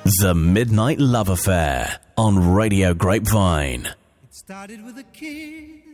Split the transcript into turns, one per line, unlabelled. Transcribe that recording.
The Midnight Love Affair on Radio Grapevine.
It started with a kiss.